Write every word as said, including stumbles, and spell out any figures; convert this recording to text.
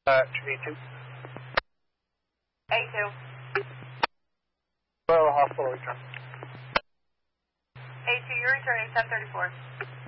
Uh, A two. A two. Well, hospital return. A two, you're returning ten thirty-four.